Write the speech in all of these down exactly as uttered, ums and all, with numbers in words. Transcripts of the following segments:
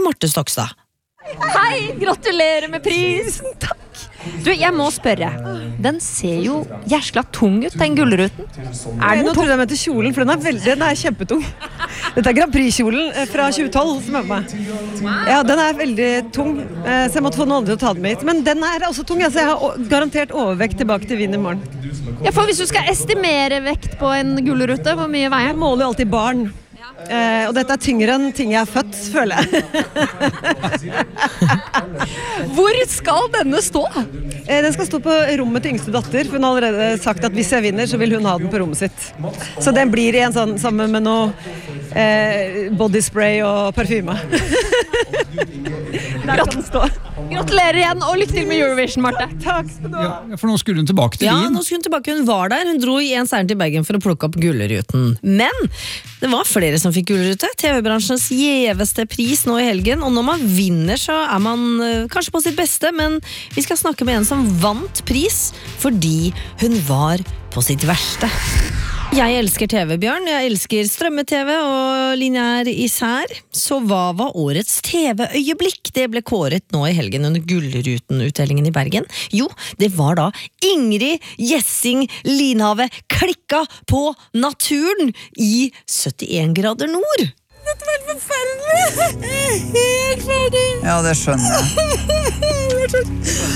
Marte Stokstad. Hei, gratulerer med pris. Takk. Du, jeg må spørre. Den ser jo jæskla tung ut, den gullruten. Er den Nå tror jeg den heter kjolen, for den er, veldig, den er kjempetung. Dette er Grand Prix-kjolen fra tjue tolv som er med meg. Ja, den er veldig tung, så jeg måtte få noen andre til å ta den med hit. Men den er også tung, altså jeg har garantert overvekt tilbake til Wien i morgen. Ja, for hvis du skal estimere vekt på en gullrute, hvor mye veier? Jeg måler jo alltid barn. Eh, og dette er tyngre enn ting jeg er født, føler jeg. Hvor skal denne stå? Eh, den skal stå på rommet til yngste datter, for hun har allerede sagt at hvis jeg vinner, så vil hun ha den på rommet sitt. Så den blir igjen sånn, sammen med noe eh, bodyspray og parfyme. Der kan den stå. Gratulerer igjen, og lykke til med Eurovision, Marte. Takk skal du ha. Ja, for nå skulle hun tilbake til Ja, Wien. nå skulle hun tilbake. Hun var der. Hun dro i en seier til Bergen for å plukke opp gullruten. Men det var flere som fikk gullrute. T V-bransjens gjeveste pris nå i helgen. Og når man vinner, så er man øh, kanskje på sitt beste, men vi skal snakke med en som vant pris fordi hun var på sitt verste. Jeg elsker T V, Bjørn. Jeg elsker strømme-T V og lineær især. Så hva var årets T V-øyeblikk? Det ble kåret nå i helgen under Gullruten-utdelingen i Bergen. Jo, det var da Ingrid Gjessing Linhave klikka på naturen i syttien grader nord. Dette var helt forferdelig. Helt ferdig. Ja, det skjønner jeg.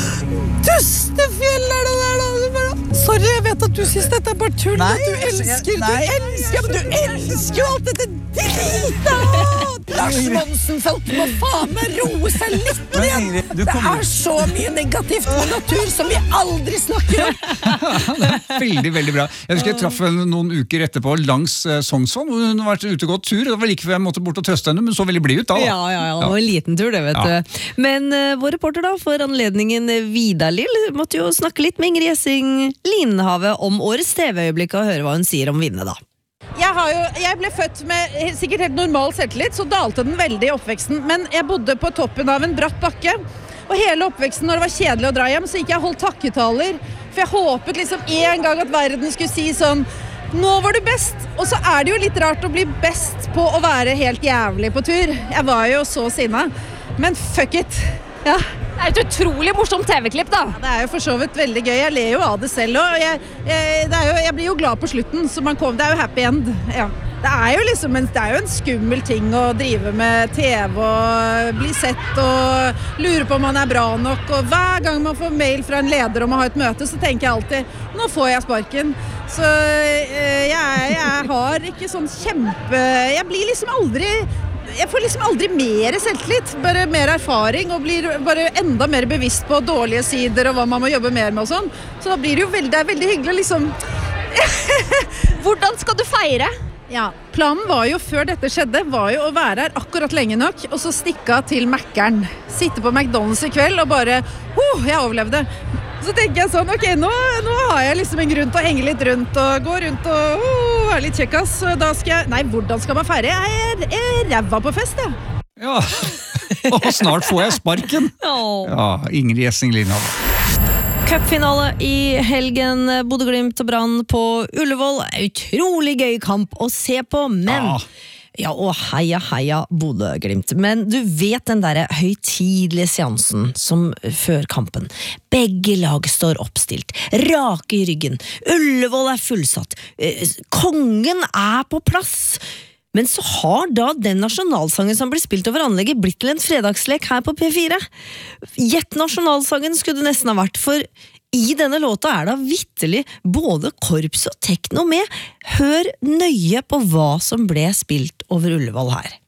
Tustefjell er det der da. Sorry, jeg vet at du synes dette er bare tull. Nei, Du elsker, nei. du elsker, men du elsker jo alt dette drita. Lars Monsen, folk må faen meg roe seg litt Men igjen. Ingrid, du Det kommer- er så mye negativt med natur som vi aldri snakker om. Det er veldig, veldig bra. Jeg husker jeg traff henne noen uker etterpå langs eh, Sognsvann, hvor hun har vært ute og gått tur. Det var like før jeg måtte bort og trøste henne, men så veldig blid ut da. da. Ja, ja, ja, det var en liten tur det, vet Ja. du. Men uh, vår reporter da, for anledningen uh, Vidar-Lill, måtte jo snakke litt med Ingrid Gjessing Linhave om årets T V-øyeblikk og høre hva hun sier om vinne da. Jeg, har jo, jeg ble født med sikkert helt normal selvtillit, så dalte den veldig i oppveksten. Men jeg bodde på toppen av en bratt bakke, og hele oppveksten når det var kjedelig å dra hjem, så gikk jeg og holdt takketaler. For jeg håpet liksom en gang at verden skulle si sånn, nå var du best. Og så er det jo litt rart å bli best på å være helt jævlig på tur. Jeg var jo så sinna, men fuck it. Ja. Det er et utrolig morsomt T V-klipp da. Det er jo for så vidt veldig gøy. Jeg ler jo av det selv også. Jeg, jeg, det er jo, jeg blir jo glad på slutten, så man kom, det er jo happy end. Ja. Det er jo liksom en, det er jo en skummel ting å drive med T V og bli sett og lure på om man er bra nok. Og hver gang man får mail fra en leder om å ha et møte, så tenker jeg alltid, nå får jeg sparken. Så jeg, jeg har ikke sånn kjempe... Jeg blir liksom aldri... Jeg får liksom aldri mer selvtillit, bare mer erfaring og blir bare enda mer bevisst på dårlige sider og hva man må jobbe mer med og sånn. Så da blir det jo veldig, det er veldig hyggelig liksom. Hvordan skal du feire? Ja, planen var jo før dette skjedde, var jo å være her akkurat lenge nok, og så stikke av til Mackeren. Sitte på McDonald's i kveld og bare, oh, jeg overlevde. Så tenker jeg sånn, ok, nå, nå har jeg liksom en grunn til å henge litt rundt og gå rundt og oh, være litt kjekkas. Så da skal jeg, nei, hvordan skal man feire? Jeg er, jeg er ræva på fest, jeg. Ja, og snart får jeg sparken. Ja, Ingrid Gjessing Linhave. Cupfinale i helgen, Bodø-Glimt og Brann på Ullevål. Utrolig gøy kamp å se på, men... Ja. Ja, og heia, heia Bodø-Glimt. Men du vet den der høytidelige seansen som før kampen. Begge lag står oppstilt, rake i ryggen, Ullevål er fullsatt, kongen er på plass. Men så har da den nasjonalsangen som blir spilt over anlegget blitt til en fredagslek her på P fire. Gjett nasjonalsangen skulle det nesten ha vært, for i denne låta er det vitterlig både korps og tekno med. Hør nøye på hva som ble spilt over Ullevål her.